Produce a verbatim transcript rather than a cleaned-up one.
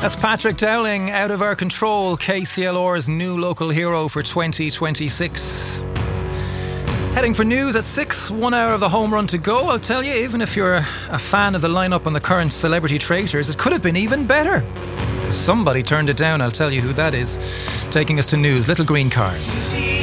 That's Patrick Dowling, Out of Our Control, K C L R's new local hero for twenty twenty-six. Heading for news at six, one hour of the home run to go. I'll tell you, even if you're a fan of the lineup on the current Celebrity Traitors, it could have been even better. Somebody turned it down, I'll tell you who that is. Taking us to news, Little Green Cars.